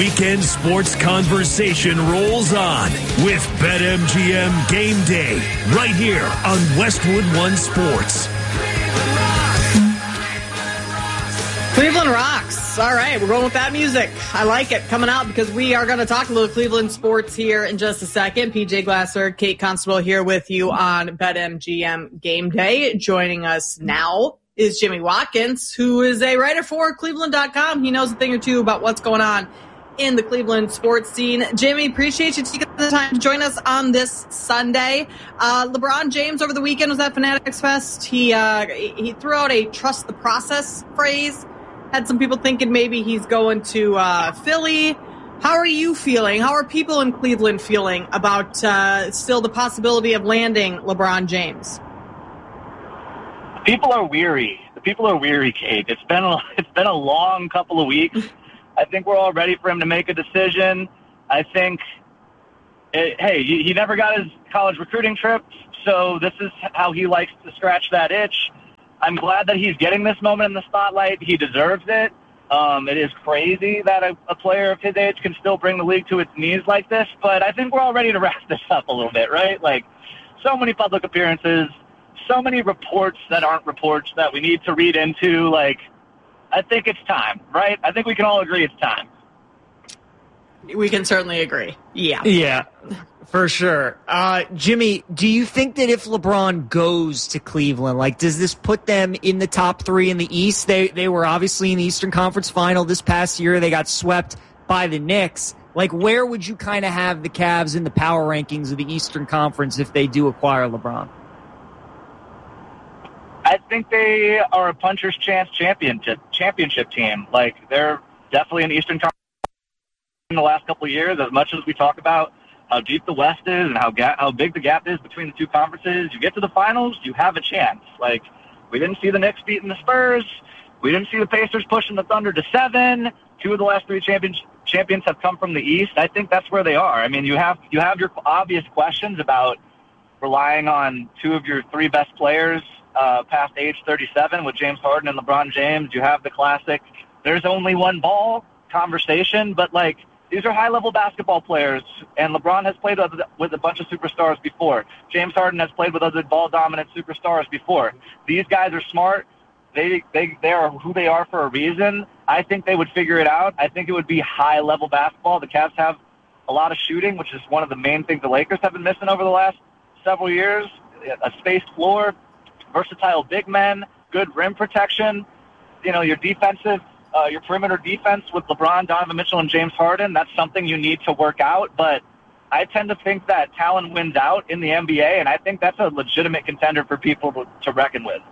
weekend sports conversation rolls on with BetMGM Game Day right here on Westwood One Sports. Cleveland rocks. All right, we're going with that music. I like it coming out because we are going to talk a little Cleveland sports here in just a second. PJ Glasser, Kate Constable here with you on BetMGM Game Day. Joining us now is Jimmy Watkins, who is a writer for Cleveland.com. He knows a thing or two about what's going on in the Cleveland sports scene. Jimmy, appreciate you taking the time to join us on this Sunday. LeBron James over the weekend was at Fanatics Fest. He threw out a trust the process phrase. Had some people thinking maybe he's going to Philly. How are you feeling? How are people in Cleveland feeling about still the possibility of landing LeBron James? People are weary. The people are weary, Kate. It's been a long couple of weeks. I think we're all ready for him to make a decision. I think, he never got his college recruiting trip, so this is how he likes to scratch that itch. I'm glad that he's getting this moment in the spotlight. He deserves it. It is crazy that a player of his age can still bring the league to its knees like this, but I think we're all ready to wrap this up a little bit, right? Like, so many public appearances, so many reports that aren't reports that we need to read into. Like, I think it's time, right? I think we can all agree it's time. We can certainly agree. Yeah. Yeah, for sure. Jimmy, do you think that if LeBron goes to Cleveland, like, does this put them in the top three in the East? They were obviously in the Eastern Conference Final this past year. They got swept by the Knicks. Like, where would you kind of have the Cavs in the power rankings of the Eastern Conference if they do acquire LeBron? I think they are a puncher's chance championship team. Like, they're definitely in the Eastern Conference in the last couple of years. As much as we talk about how deep the West is and how big the gap is between the two conferences, you get to the finals, you have a chance. Like, we didn't see the Knicks beating the Spurs. We didn't see the Pacers pushing the Thunder to 7. 2 of the last 3 champions have come from the East. I think that's where they are. I mean, you have your obvious questions about relying on 2 of your 3 best players past age 37 with James Harden and LeBron James. You have the classic "there's only one ball" conversation, but, like, these are high-level basketball players, and LeBron has played with a bunch of superstars before. James Harden has played with other ball-dominant superstars before. These guys are smart. They are who they are for a reason. I think they would figure it out. I think it would be high-level basketball. The Cavs have a lot of shooting, which is one of the main things the Lakers have been missing over the last several years. A spaced floor, versatile big men, good rim protection. You know, your perimeter defense with LeBron, Donovan Mitchell, and James Harden, that's something you need to work out. But I tend to think that talent wins out in the NBA, and I think that's a legitimate contender for people to reckon with.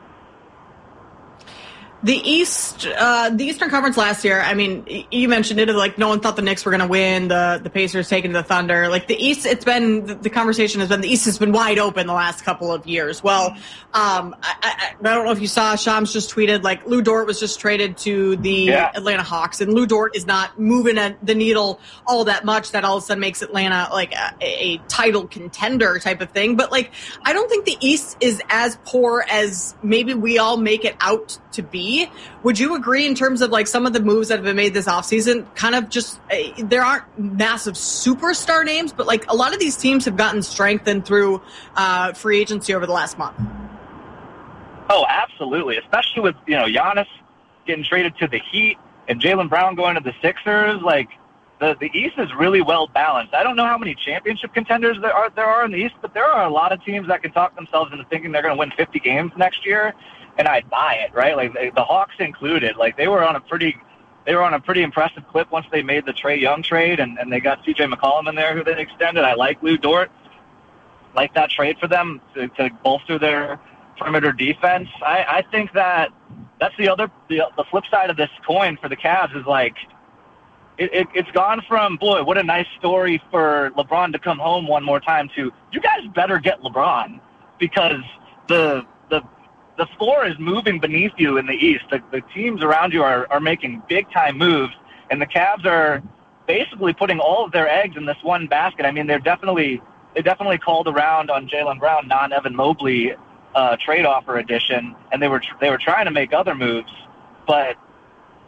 The Eastern Conference last year, I mean, you mentioned it, like, no one thought the Knicks were going to win, the Pacers taking the Thunder. Like, the East, the conversation has been, the East has been wide open the last couple of years. Well, I don't know if you saw, Shams just tweeted, like, Lou Dort was just traded to the Atlanta Hawks, and Lou Dort is not moving the needle all that much. That all of a sudden makes Atlanta, like, a title contender type of thing. But, like, I don't think the East is as poor as maybe we all make it out to be. Would you agree in terms of, like, some of the moves that have been made this offseason? Kind of just, there aren't massive superstar names, but, like, a lot of these teams have gotten strengthened through free agency over the last month. Oh, absolutely. Especially with, Giannis getting traded to the Heat and Jaylen Brown going to the Sixers. Like, the East is really well balanced. I don't know how many championship contenders there are in the East, but there are a lot of teams that can talk themselves into thinking they're going to win 50 games next year. And I'd buy it, right? Like, the Hawks included. Like, they were on a pretty impressive clip once they made the Trae Young trade, and they got C.J. McCollum in there, who they extended. I like Lou Dort. Like that trade for them to bolster their perimeter defense. I think that's the flip side of this coin for the Cavs is, like, it's gone from, boy, what a nice story for LeBron to come home one more time, to, you guys better get LeBron, because the floor is moving beneath you in the East. The teams around you are making big-time moves, and the Cavs are basically putting all of their eggs in this one basket. I mean, they definitely called around on Jaylen Brown, non-Evan Mobley trade offer edition, and they were trying to make other moves. But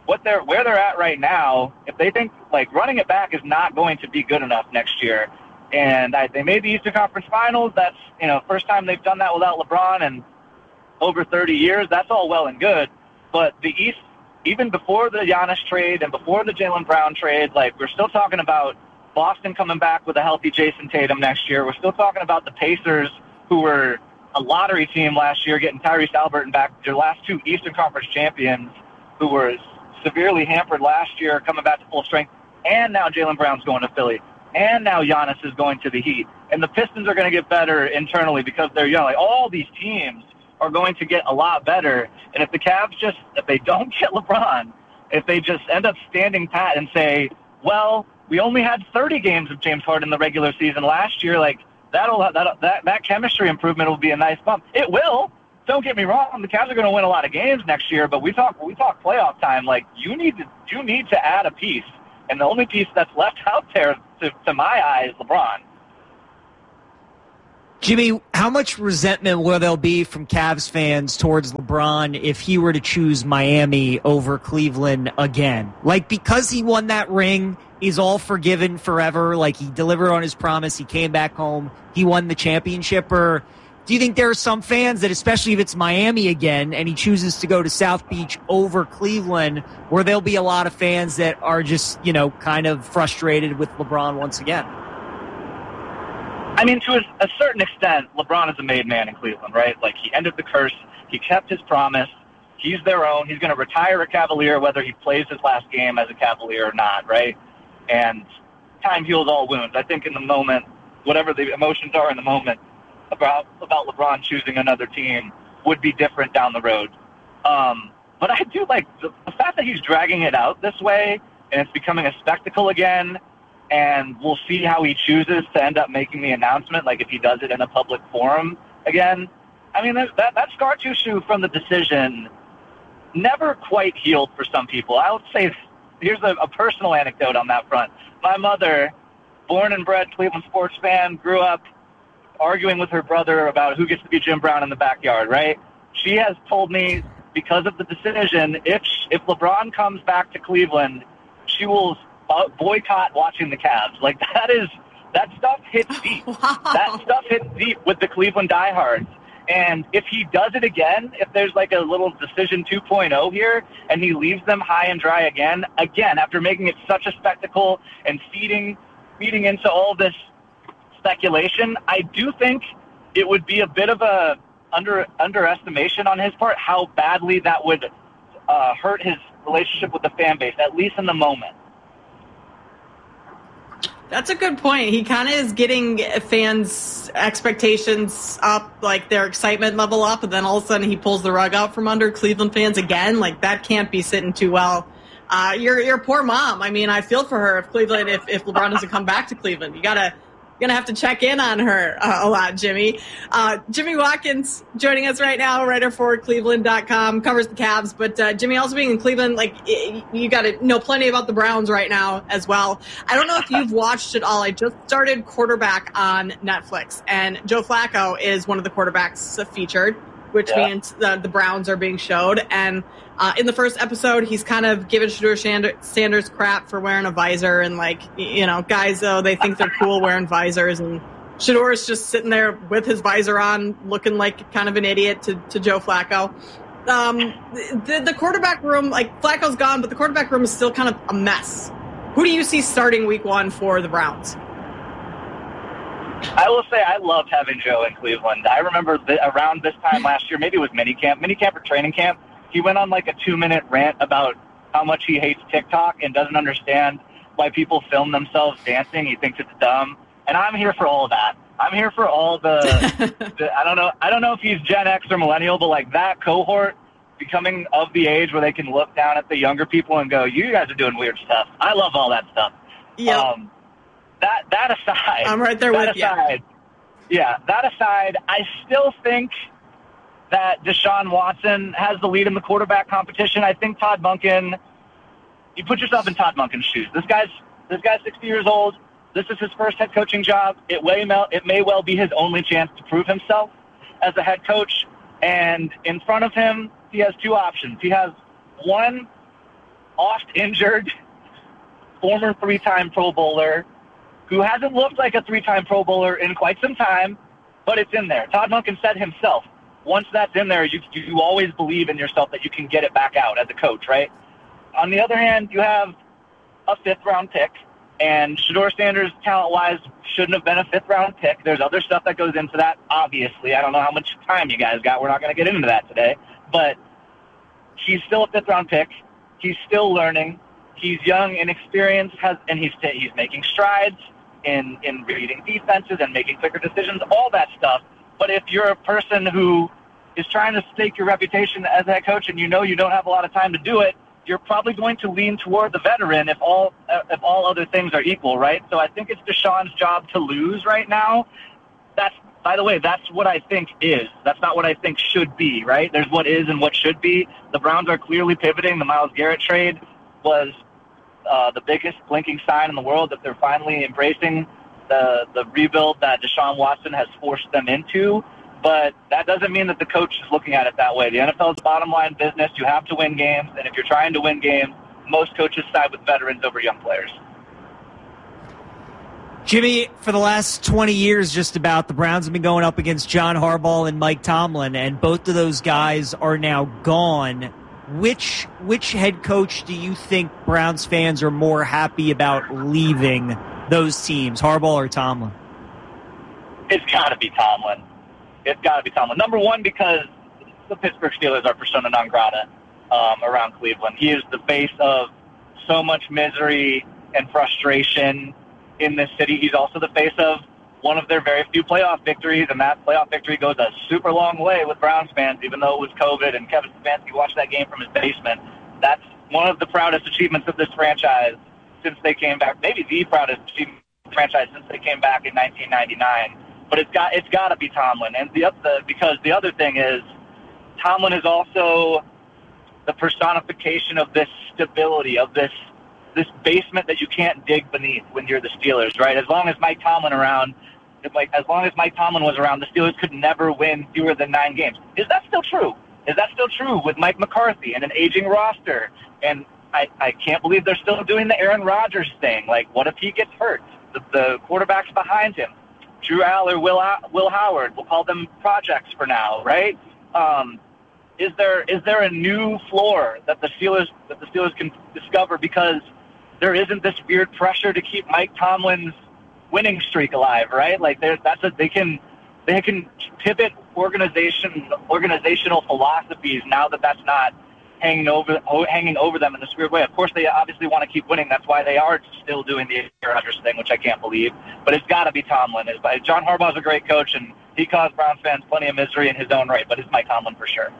where they're at right now, if they think like running it back is not going to be good enough next year, and they made the Eastern Conference Finals. That's first time they've done that without LeBron in over 30 years. That's all well and good, but the East, even before the Giannis trade and before the Jaylen Brown trade, like we're still talking about Boston coming back with a healthy Jason Tatum next year. We're still talking about the Pacers, who were a lottery team last year, getting Tyrese Haliburton back, their last two Eastern Conference champions, who were severely hampered last year, coming back to full strength. And now Jaylen Brown's going to Philly. And now Giannis is going to the Heat. And the Pistons are going to get better internally because they're young. Like, all these teams are going to get a lot better. And if the Cavs if they don't get LeBron, if they just end up standing pat and say, well, we only had 30 games of James Harden in the regular season last year, like that chemistry improvement will be a nice bump. It will. Don't get me wrong. The Cavs are going to win a lot of games next year, but we talk playoff time. Like you need to add a piece, and the only piece that's left out there, to my eye, is LeBron. Jimmy, how much resentment will there be from Cavs fans towards LeBron if he were to choose Miami over Cleveland again? Like, because he won that ring, he's all forgiven forever. Like, he delivered on his promise. He came back home. He won the championship. Or do you think there are some fans that, especially if it's Miami again and he chooses to go to South Beach over Cleveland, where there'll be a lot of fans that are just, kind of frustrated with LeBron once again? I mean, to a certain extent, LeBron is a made man in Cleveland, right? Like, he ended the curse. He kept his promise. He's their own. He's going to retire a Cavalier, whether he plays his last game as a Cavalier or not, right? And time heals all wounds. I think in the moment, whatever the emotions are in the moment about LeBron choosing another team would be different down the road. But I do like the fact that he's dragging it out this way, and it's becoming a spectacle again. And we'll see how he chooses to end up making the announcement, like if he does it in a public forum again. I mean, that scar tissue from the decision never quite healed for some people. I would say, here's a personal anecdote on that front. My mother, born and bred Cleveland sports fan, grew up arguing with her brother about who gets to be Jim Brown in the backyard, right? She has told me, because of the decision, if LeBron comes back to Cleveland, she will boycott watching the Cavs. Like, that stuff hits deep. Wow. That stuff hits deep with the Cleveland diehards. And if he does it again, if there's like a little decision 2.0 here, and he leaves them high and dry again, after making it such a spectacle and feeding into all this speculation, I do think it would be a bit of a underestimation on his part how badly that would hurt his relationship with the fan base, at least in the moment. That's a good point. He kind of is getting fans' expectations up, like their excitement level up, and then all of a sudden he pulls the rug out from under Cleveland fans again. Like, that can't be sitting too well. Your poor mom. I mean, I feel for her if LeBron doesn't come back to Cleveland. You're going to have to check in on her a lot, Jimmy. Jimmy Watkins joining us right now, writer for Cleveland.com, covers the Cavs. But Jimmy, also being in Cleveland, like, you got to know plenty about the Browns right now as well. I don't know if you've watched it all. I just started Quarterback on Netflix, and Joe Flacco is one of the quarterbacks featured, which means the Browns are being showed. And in the first episode, he's kind of giving Shedeur Sanders crap for wearing a visor. And, like, guys, though, they think they're cool wearing visors. And Shedeur is just sitting there with his visor on, looking like kind of an idiot to Joe Flacco. The quarterback room, like, Flacco's gone, but the quarterback room is still kind of a mess. Who do you see starting week 1 for the Browns? I will say I loved having Joe in Cleveland. I remember around this time last year, maybe it was minicamp or training camp, he went on like a 2-minute rant about how much he hates TikTok and doesn't understand why people film themselves dancing. He thinks it's dumb. And I'm here for all of that. I'm here for all the I don't know if he's Gen X or millennial, but like that cohort becoming of the age where they can look down at the younger people and go, you guys are doing weird stuff. I love all that stuff. Yeah. That aside, I'm right there with you. Yeah, that aside, I still think that Deshaun Watson has the lead in the quarterback competition. I think Todd Monken, you put yourself in Todd Monken's shoes. This guy's 60 years old. This is his first head coaching job. It may well be his only chance to prove himself as a head coach. And in front of him, he has two options. He has one, oft-injured, former 3-time Pro Bowler who hasn't looked like a 3-time Pro Bowler in quite some time, but it's in there. Todd Monken said himself, once that's in there, you always believe in yourself that you can get it back out as a coach, right? On the other hand, you have a 5th-round pick, and Shedeur Sanders, talent-wise, shouldn't have been a 5th-round pick. There's other stuff that goes into that, obviously. I don't know how much time you guys got. We're not going to get into that today. But he's still a 5th-round pick. He's still learning. He's young and experienced, and he's making strides in reading defenses and making quicker decisions, all that stuff. But if you're a person who is trying to stake your reputation as a head coach and you know you don't have a lot of time to do it, you're probably going to lean toward the veteran if all other things are equal, right? So I think it's Deshaun's job to lose right now. By the way, that's what I think is. That's not what I think should be, right? There's what is and what should be. The Browns are clearly pivoting. The Myles Garrett trade was the biggest blinking sign in the world that they're finally embracing the rebuild that Deshaun Watson has forced them into. But that doesn't mean that the coach is looking at it that way. The NFL is a bottom-line business. You have to win games, and if you're trying to win games, most coaches side with veterans over young players. Jimmy, for the last 20 years, just about, the Browns have been going up against John Harbaugh and Mike Tomlin, and both of those guys are now gone. Which head coach do you think Browns fans are more happy about leaving those teams, Harbaugh or Tomlin? It's got to be Tomlin. It's got to be Tomlin. Number one, because the Pittsburgh Steelers are persona non grata around Cleveland. He is the face of so much misery and frustration in this city. He's also the face of one of their very few playoff victories, and that playoff victory goes a super long way with Browns fans, even though it was COVID and Kevin Stefanski watched that game from his basement. That's one of the proudest achievements of this franchise since they came back, maybe the proudest achievement of the franchise since they came back in 1999. But it's got to be Tomlin, and because the other thing is, Tomlin is also the personification of this stability, of this basement that you can't dig beneath when you're the Steelers, right? As long as Mike Tomlin was around, the Steelers could never win fewer than 9 games. Is that still true? Is that still true with Mike McCarthy and an aging roster? And I can't believe they're still doing the Aaron Rodgers thing. Like, what if he gets hurt? The quarterback's behind him. Drew Aller, Will Howard, we'll call them projects for now, right? Is there a new floor that the Steelers can discover because there isn't this weird pressure to keep Mike Tomlin's winning streak alive, right? Like they can pivot organizational philosophies now that that's not hanging over them in this weird way. Of course, they obviously want to keep winning. That's why they are still doing the Aaron Rodgers thing, which I can't believe. But it's got to be Tomlin. John Harbaugh's a great coach, and he caused Browns fans plenty of misery in his own right, but it's Mike Tomlin for sure.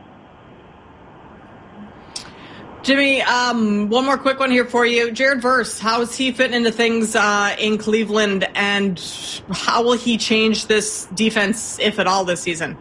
Jimmy, one more quick one here for you. Jared Verse, how is he fitting into things in Cleveland, and how will he change this defense, if at all, this season?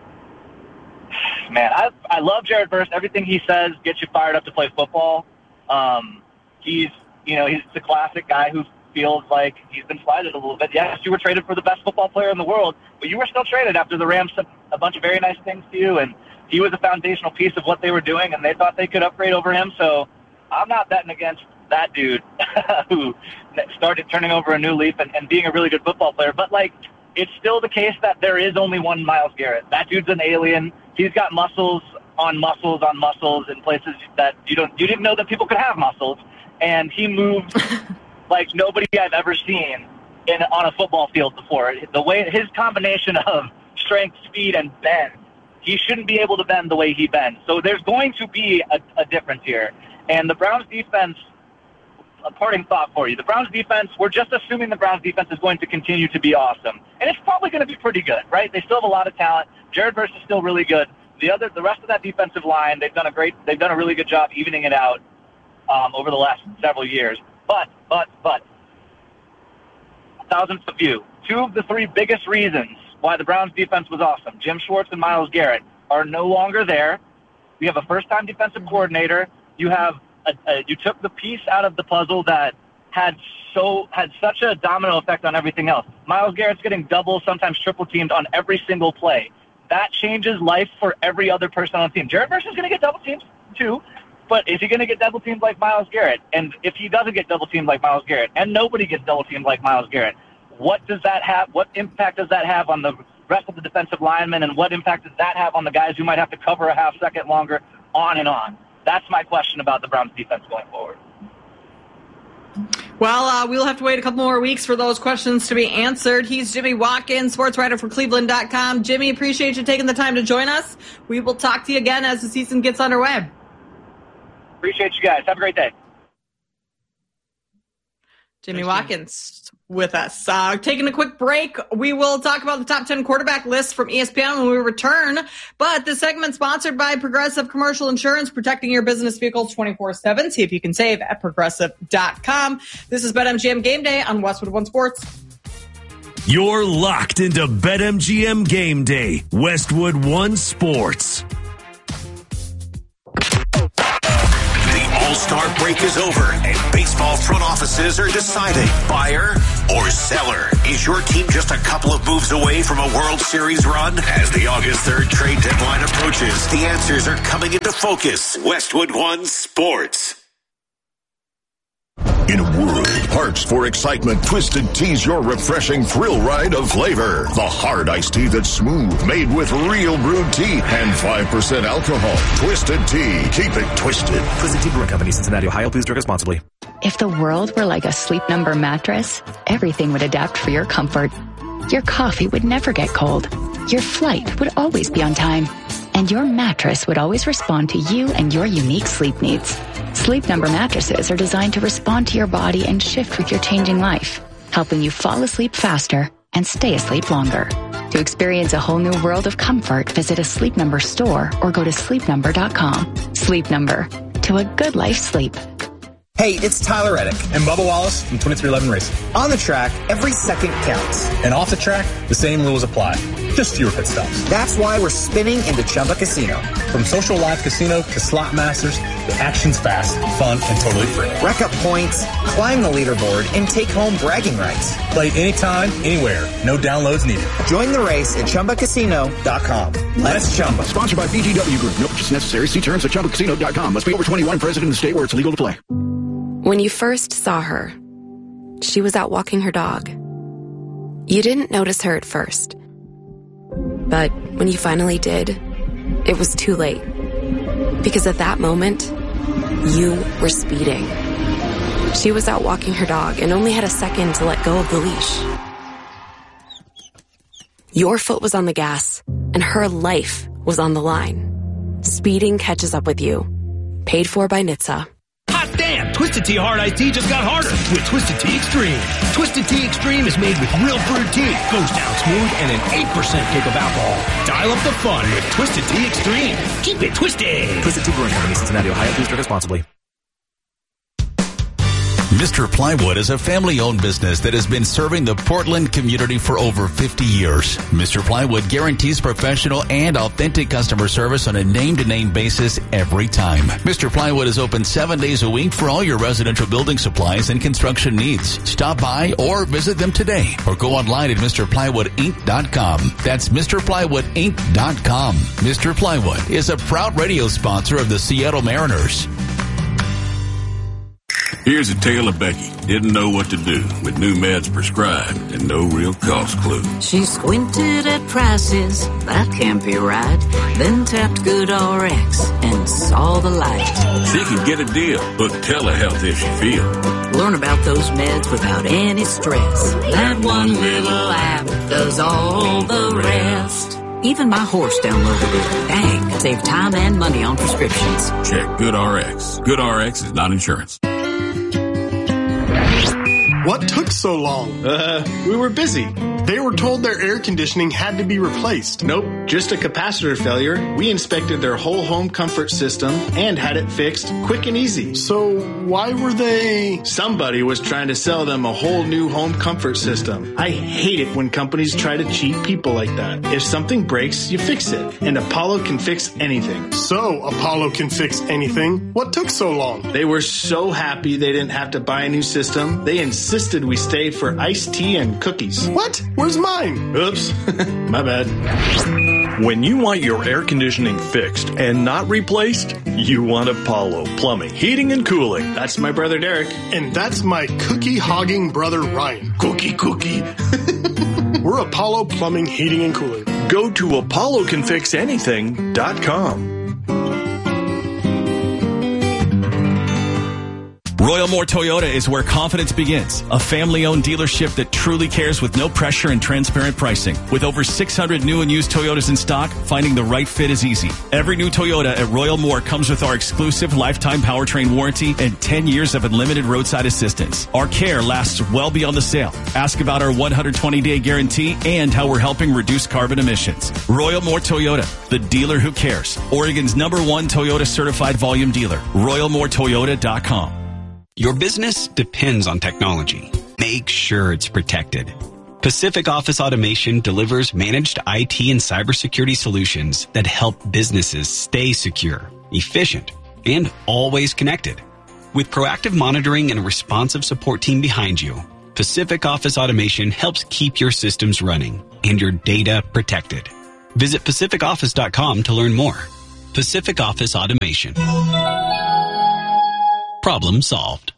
Man, I love Jared Verse. Everything he says gets you fired up to play football. He's the classic guy who feels like he's been slighted a little bit. Yes, you were traded for the best football player in the world, but you were still traded after the Rams said a bunch of very nice things to you, and he was a foundational piece of what they were doing, and they thought they could upgrade over him. So I'm not betting against that dude who started turning over a new leaf and being a really good football player. But, it's still the case that there is only one Myles Garrett. That dude's an alien. He's got muscles on muscles on muscles in places that you didn't know that people could have muscles. And he moves like nobody I've ever seen on a football field before. The way his combination of strength, speed, and bend, he shouldn't be able to bend the way he bends. So there's going to be a difference here. And the Browns defense, a parting thought for you. The Browns defense, we're just assuming the Browns defense is going to continue to be awesome. And it's probably going to be pretty good, right? They still have a lot of talent. Jared Verse is still really good. The rest of that defensive line, they've done a really good job evening it out over the last several years. But, 1,000 of you, 2 of the 3 biggest reasons why the Browns defense was awesome, Jim Schwartz and Myles Garrett, are no longer there. We have a first-time defensive coordinator. You took the piece out of the puzzle that had such a domino effect on everything else. Myles Garrett's getting double, sometimes triple teamed on every single play. That changes life for every other person on the team. Jared Verse is going to get double teamed too, But is he going to get double teamed like Myles Garrett? And if he doesn't get double teamed like Myles Garrett, and nobody gets double teamed like Myles Garrett, what does that have? What impact does that have on the rest of the defensive linemen, and what impact does that have on the guys who might have to cover a half second longer, on and on? That's my question about the Browns defense going forward. Well, we'll have to wait a couple more weeks for those questions to be answered. He's Jimmy Watkins, sports writer for Cleveland.com. Jimmy, appreciate you taking the time to join us. We will talk to you again as the season gets underway. Appreciate you guys. Have a great day. Jimmy Watkins with us. Taking a quick break, we will talk about the top 10 quarterback list from ESPN when we return. But this segment sponsored by Progressive Commercial Insurance, protecting your business vehicles 24/7. See if you can save at Progressive.com. This is BetMGM Game Day on Westwood One Sports. You're locked into BetMGM Game Day, Westwood One Sports. All-Star break is over, and baseball front offices are deciding buyer or seller. Is your team just a couple of moves away from a World Series run? As the August 3rd trade deadline approaches, the answers are coming into focus. Westwood One Sports. In a world parched for excitement, Twisted Tea's your refreshing thrill ride of flavor. The hard iced tea that's smooth, made with real brewed tea and 5% alcohol. Twisted Tea. Keep it twisted. Twisted Tea Brewing Company, Cincinnati, Ohio. Please drink responsibly. If the world were like a Sleep Number mattress, everything would adapt for your comfort. Your coffee would never get cold. Your flight would always be on time. And your mattress would always respond to you and your unique sleep needs. Sleep Number mattresses are designed to respond to your body and shift with your changing life, helping you fall asleep faster and stay asleep longer. To experience a whole new world of comfort, visit a Sleep Number store or go to sleepnumber.com. Sleep Number. To a good life sleep. Hey, it's Tyler Reddick and Bubba Wallace from 2311 Racing. On the track, every second counts. And off the track, the same rules apply. Just fewer pit stops. That's why we're spinning into Chumba Casino. From social live casino to slot masters, the action's fast, fun, and totally free. Rack up points, climb the leaderboard, and take home bragging rights. Play anytime, anywhere. No downloads needed. Join the race at ChumbaCasino.com. Let's Chumba. Sponsored by VGW Group. No purchase necessary. See terms at ChumbaCasino.com. Must be over 21, present in the state where it's legal to play. When you first saw her, she was out walking her dog. You didn't notice her at first. But when you finally did, it was too late. Because at that moment, you were speeding. She was out walking her dog and only had a second to let go of the leash. Your foot was on the gas, and her life was on the line. Speeding catches up with you. Paid for by NHTSA. Hot damn! Twisted Tea Hard Iced Tea just got harder with Twisted Tea Extreme. Twisted Tea Extreme is made with real brewed tea, goes down smooth, and an 8% kick of alcohol. Dial up the fun with Twisted Tea Extreme. Keep it twisted. Twisted Tea Brewing Company, Cincinnati, Ohio. Please drink responsibly. Mr. Plywood is a family-owned business that has been serving the Portland community for over 50 years. Mr. Plywood guarantees professional and authentic customer service on a name-to-name basis every time. Mr. Plywood is open 7 days a week for all your residential building supplies and construction needs. Stop by or visit them today or go online at MrPlywoodInc.com. That's MrPlywoodInc.com. Mr. Plywood is a proud radio sponsor of the Seattle Mariners. Here's a tale of Becky. Didn't know what to do with new meds prescribed and no real cost clue. She squinted at prices, that can't be right. Then tapped GoodRx and saw the light. She could get a deal. Book telehealth if she feels. Learn about those meds without any stress. That one little app does all the rest. Even my horse downloaded it. Dang, save time and money on prescriptions. Check GoodRx. GoodRx is not insurance. What took so long? We were busy. They were told their air conditioning had to be replaced. Nope, just a capacitor failure. We inspected their whole home comfort system and had it fixed quick and easy. So why were they... Somebody was trying to sell them a whole new home comfort system. I hate it when companies try to cheat people like that. If something breaks, you fix it. And Apollo can fix anything. So Apollo can fix anything? What took so long? They were so happy they didn't have to buy a new system. They insisted we stay for iced tea and cookies. What? Where's mine? Oops. My bad. When you want your air conditioning fixed and not replaced, you want Apollo Plumbing, Heating, and Cooling. That's my brother Derek. And that's my cookie-hogging brother Ryan. Cookie. We're Apollo Plumbing, Heating, and Cooling. Go to ApolloCanFixAnything.com. Royal Moore Toyota is where confidence begins. A family-owned dealership that truly cares with no pressure and transparent pricing. With over 600 new and used Toyotas in stock, finding the right fit is easy. Every new Toyota at Royal Moore comes with our exclusive lifetime powertrain warranty and 10 years of unlimited roadside assistance. Our care lasts well beyond the sale. Ask about our 120-day guarantee and how we're helping reduce carbon emissions. Royal Moore Toyota, the dealer who cares. Oregon's #1 Toyota certified volume dealer. RoyalMooreToyota.com. Your business depends on technology. Make sure it's protected. Pacific Office Automation delivers managed IT and cybersecurity solutions that help businesses stay secure, efficient, and always connected. With proactive monitoring and a responsive support team behind you, Pacific Office Automation helps keep your systems running and your data protected. Visit PacificOffice.com to learn more. Pacific Office Automation. Problem solved.